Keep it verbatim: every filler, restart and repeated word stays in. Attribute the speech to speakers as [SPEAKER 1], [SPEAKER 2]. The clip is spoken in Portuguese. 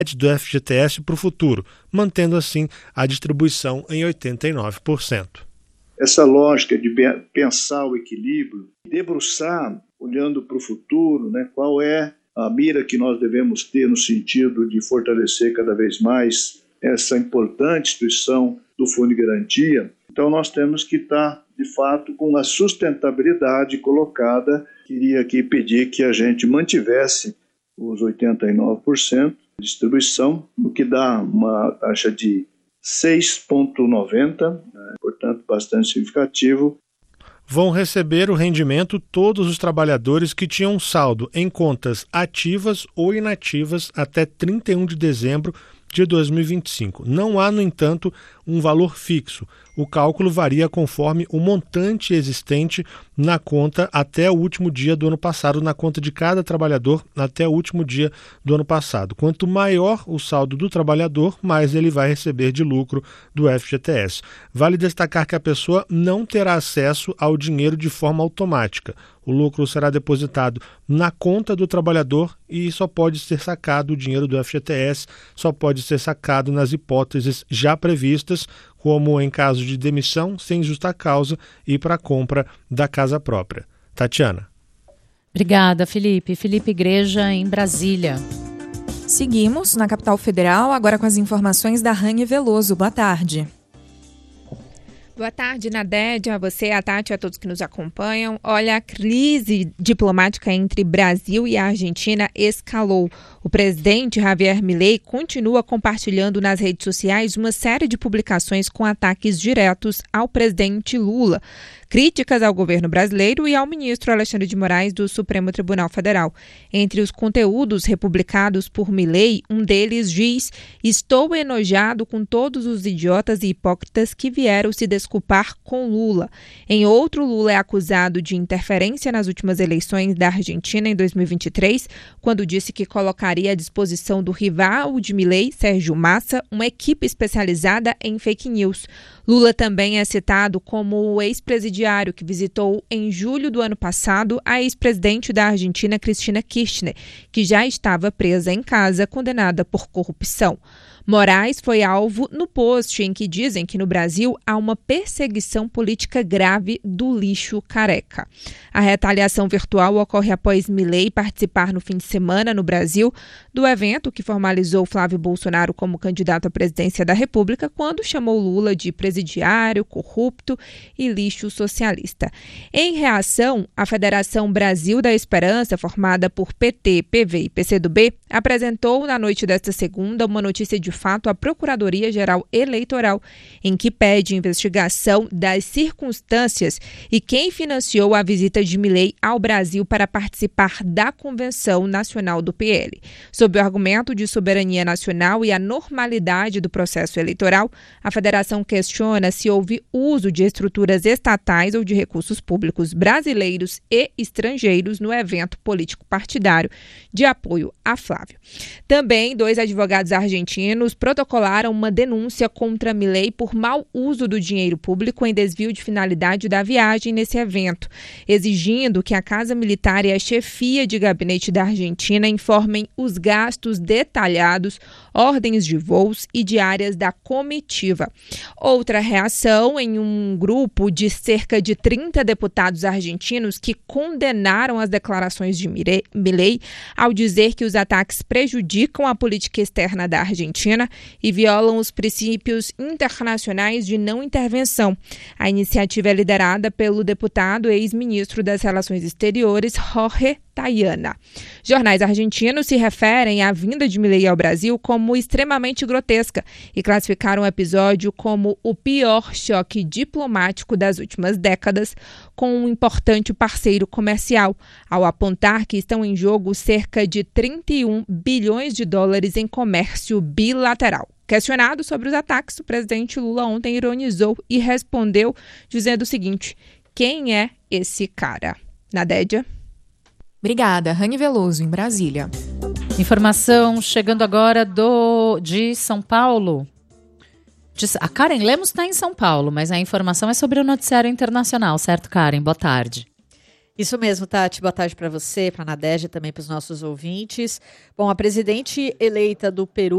[SPEAKER 1] do F G T S para o futuro, mantendo assim a distribuição em oitenta e nove por cento.
[SPEAKER 2] Essa lógica de pensar o equilíbrio, debruçar, olhando para o futuro, né, qual é a mira que nós devemos ter no sentido de fortalecer cada vez mais essa importante instituição do Fundo de Garantia. Então nós temos que estar, de fato, com a sustentabilidade colocada. Queria aqui pedir que a gente mantivesse os oitenta e nove por cento de distribuição, o que dá uma taxa de seis vírgula noventa, né, portanto bastante significativo.
[SPEAKER 1] Vão receber o rendimento todos os trabalhadores que tinham saldo em contas ativas ou inativas até trinta e um de dezembro de dois mil e vinte e cinco. Não há, no entanto, um valor fixo. O cálculo varia conforme o montante existente na conta até o último dia do ano passado, na conta de cada trabalhador até o último dia do ano passado. Quanto maior o saldo do trabalhador, mais ele vai receber de lucro do F G T S. Vale destacar que a pessoa não terá acesso ao dinheiro de forma automática. O lucro será depositado na conta do trabalhador e só pode ser sacado, o dinheiro do F G T S só pode ser sacado nas hipóteses já previstas, como em caso de demissão sem justa causa e para a compra da casa própria. Tatiana.
[SPEAKER 3] Obrigada, Felipe. Felipe Igreja, em Brasília.
[SPEAKER 4] Seguimos na capital federal, agora com as informações da Rani Veloso. Boa tarde.
[SPEAKER 5] Boa tarde, Nadédia, a você, a Tati, a todos que nos acompanham. Olha, a crise diplomática entre Brasil e a Argentina escalou. O presidente Javier Milei continua compartilhando nas redes sociais uma série de publicações com ataques diretos ao presidente Lula, críticas ao governo brasileiro e ao ministro Alexandre de Moraes do Supremo Tribunal Federal. Entre os conteúdos republicados por Milei, um deles diz: "Estou enojado com todos os idiotas e hipócritas que vieram se desculpar com Lula." Em outro, Lula é acusado de interferência nas últimas eleições da Argentina em dois mil e vinte e três, quando disse que colocaria à disposição do rival de Milei, Sérgio Massa, uma equipe especializada em fake news. Lula também é citado como o ex-presidiário que visitou em julho do ano passado a ex-presidente da Argentina, Cristina Kirchner, que já estava presa em casa, condenada por corrupção. Moraes foi alvo no post em que dizem que no Brasil há uma perseguição política grave do lixo careca. A retaliação virtual ocorre após Milei participar no fim de semana no Brasil do evento que formalizou Flávio Bolsonaro como candidato à presidência da República, quando chamou Lula de presidiário, corrupto e lixo socialista. Em reação, a Federação Brasil da Esperança, formada por P T, P V e P C do B, apresentou na noite desta segunda uma notícia de fato à Procuradoria-Geral Eleitoral, em que pede investigação das circunstâncias e quem financiou a visita de Milei ao Brasil para participar da Convenção Nacional do P L. Sob o argumento de soberania nacional e a normalidade do processo eleitoral, a federação questiona se houve uso de estruturas estatais ou de recursos públicos brasileiros e estrangeiros no evento político-partidário de apoio a Flávio. Também, dois advogados argentinos protocolaram uma denúncia contra Milei por mau uso do dinheiro público em desvio de finalidade da viagem nesse evento, exigindo que a Casa Militar e a chefia de gabinete da Argentina informem os gastos detalhados, ordens de voos e diárias da comitiva. Outra reação em um grupo de cerca de trinta deputados argentinos que condenaram as declarações de Milei ao dizer que os ataques prejudicam a política externa da Argentina e violam os princípios internacionais de não intervenção. A iniciativa é liderada pelo deputado e ex-ministro das Relações Exteriores, Jorge Tayana. Jornais argentinos se referem à vinda de Milei ao Brasil como extremamente grotesca e classificaram o episódio como o pior choque diplomático das últimas décadas com um importante parceiro comercial, ao apontar que estão em jogo cerca de trinta e um bilhões de dólares em comércio bilateral. Questionado sobre os ataques, o presidente Lula ontem ironizou e respondeu dizendo o seguinte: quem é esse cara? Nadédia?
[SPEAKER 4] Obrigada, Rani Veloso, em Brasília.
[SPEAKER 3] Informação chegando agora do, de São Paulo. De, a Karen Lemos está em São Paulo, mas a informação é sobre o noticiário internacional, certo, Karen? Boa tarde. Isso mesmo, Tati. Boa tarde para você, para a Nadege e também para os nossos ouvintes. Bom, a presidente eleita do Peru,